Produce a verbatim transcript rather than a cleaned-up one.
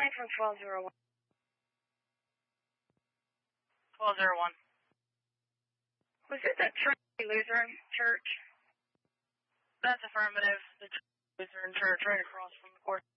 line from twelve oh one. twelve oh one. Was it the Trinity Lutheran Church? That's affirmative. The Trinity Lutheran Church right across from the court.